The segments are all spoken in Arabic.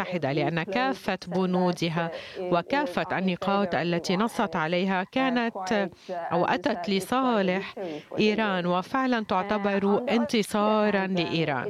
المتحدة، لأن كافة بنودها وكافة النقاط التي نصت عليها كانت أو أتت لصالح إيران، وفعلا تعتبر انتصارا لإيران.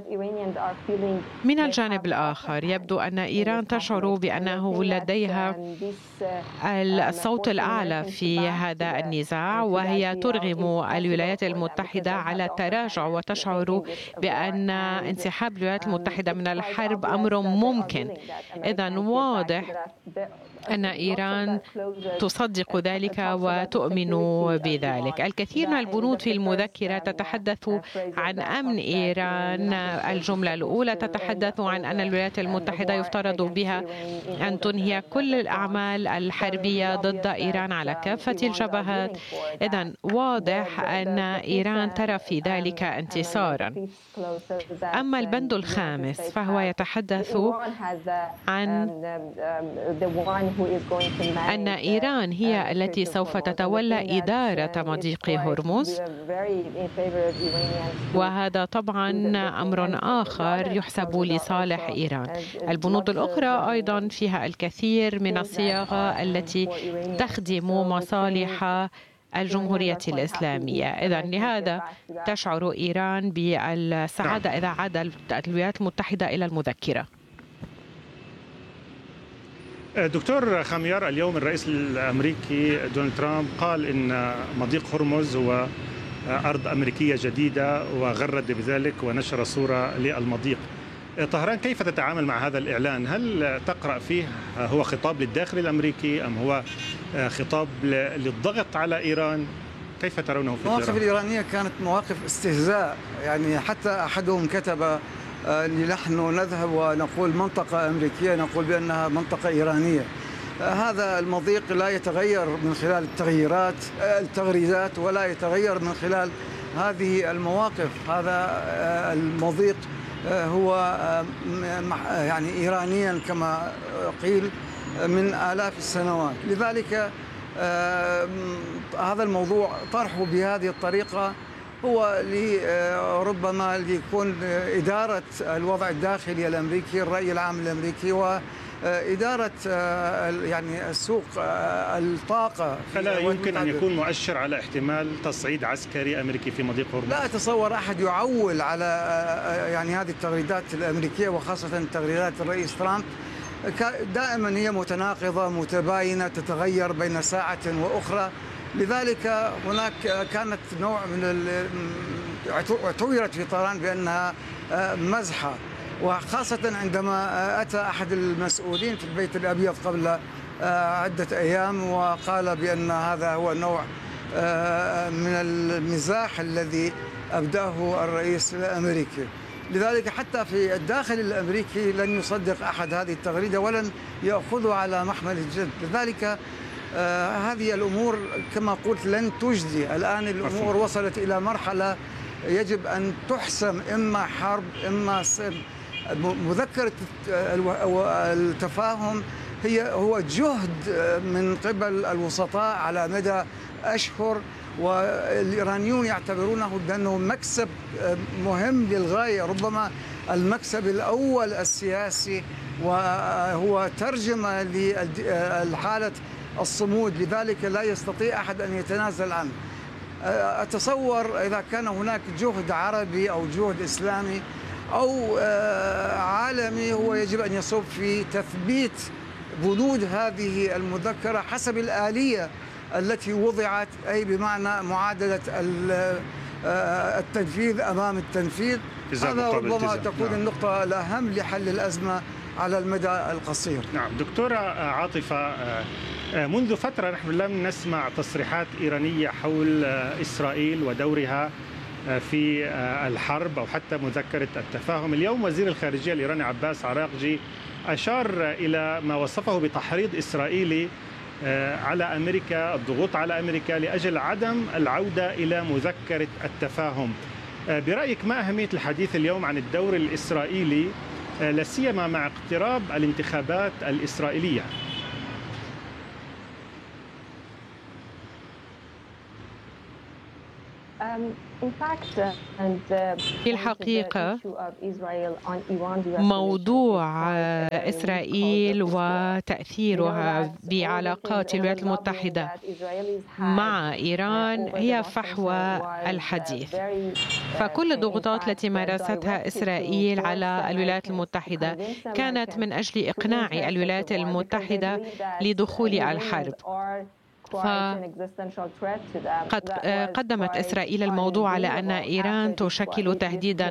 من الجانب الآخر يبدو أن إيران تشعر بأنه لديها الصوت الأعلى في هذا النزاع، وهي ترغم الولايات المتحدة على التراجع وتشعر بأن انسحاب الولايات المتحدة من الحرب أمر ممكن. إذن واضح أن إيران تصدق ذلك وتؤمن بذلك. الكثير من البنود في المذكرة تتحدث عن أمن إيران. الجملة الأولى تتحدث عن أن الولايات المتحدة يفترض بها أن تنهي كل الأعمال الحربية ضد إيران على كافة الجبهات. إذن واضح أن إيران ترى في ذلك انتصارا. أما البند الخامس فهو يتحدث عن أن إيران هي التي سوف تتولى إدارة مضيق هرمز، وهذا طبعا أمر آخر يحسب لصالح إيران. البنود الأخرى أيضا فيها الكثير من الصياغة التي تخدم مصالح الجمهورية الإسلامية. إذن لهذا تشعر إيران بالسعادة إذا عاد الولايات المتحدة إلى المذكرة. دكتور خميار، اليوم الرئيس الأمريكي دونالد ترامب قال إن مضيق هرمز هو أرض أمريكية جديدة، وغرد بذلك ونشر صورة للمضيق. طهران كيف تتعامل مع هذا الإعلان؟ هل تقرأ فيه هو خطاب للداخل الأمريكي أم هو خطاب للضغط على إيران؟ كيف ترونه في المواقف الإيرانية كانت مواقف استهزاء، يعني حتى أحدهم كتب نحن نذهب ونقول منطقة أمريكية نقول بأنها منطقة إيرانية. هذا المضيق لا يتغير من خلال التغريدات ولا يتغير من خلال هذه المواقف. هذا المضيق هو يعني إيرانيا كما قيل من آلاف السنوات. لذلك هذا الموضوع طرحه بهذه الطريقة هو ربما ليكون إدارة الوضع الداخلي الأمريكي، الرأي العام الأمريكي، وإدارة يعني السوق الطاقة. فلا يمكن أن يكون مؤشر على احتمال تصعيد عسكري أمريكي في مضيق هرمز؟ لا أتصور أحد يعول على يعني هذه التغريدات الأمريكية، وخاصة تغريدات الرئيس ترامب دائما هي متناقضة متباينة تتغير بين ساعة وأخرى. لذلك هناك كانت نوع من اعتبرت في طهران بأنها مزحة، وخاصة عندما أتى أحد المسؤولين في البيت الأبيض قبل عدة أيام وقال بأن هذا هو نوع من المزاح الذي أبدأه الرئيس الأمريكي. لذلك حتى في الداخل الأمريكي لن يصدق أحد هذه التغريدة ولن يأخذها على محمل الجد. لذلك هذه الأمور كما قلت لن تجدي. الآن الأمور وصلت إلى مرحلة يجب أن تحسم، إما حرب إما مذكرة التفاهم هو جهد من قبل الوسطاء على مدى أشهر، والإيرانيون يعتبرونه بأنه مكسب مهم للغاية، ربما المكسب الأول السياسي، وهو ترجمة للحالة الصمود. لذلك لا يستطيع أحد أن يتنازل عنه. أتصور إذا كان هناك جهد عربي أو جهد إسلامي أو عالمي هو يجب أن يصب في تثبيت بنود هذه المذكرة حسب الآلية التي وضعت، أي بمعنى معادلة التنفيذ أمام التنفيذ. هذا ربما تكون النقطة الأهم لحل الأزمة على المدى القصير. نعم دكتورة عاطفة، منذ فترة نحن لم نسمع تصريحات إيرانية حول إسرائيل ودورها في الحرب أو حتى مذكرة التفاهم. اليوم وزير الخارجية الإيراني عباس عراقجي أشار إلى ما وصفه بتحريض إسرائيلي على أمريكا، الضغوط على أمريكا لأجل عدم العودة إلى مذكرة التفاهم. برأيك ما أهمية الحديث اليوم عن الدور الإسرائيلي لا سيما مع اقتراب الانتخابات الإسرائيلية؟ في الحقيقة موضوع إسرائيل وتأثيرها بعلاقات الولايات المتحدة مع إيران هي فحوى الحديث. فكل الضغوطات التي مارستها إسرائيل على الولايات المتحدة كانت من أجل إقناع الولايات المتحدة لدخول الحرب. قد قدمت إسرائيل الموضوع على أن إيران تشكل تهديداً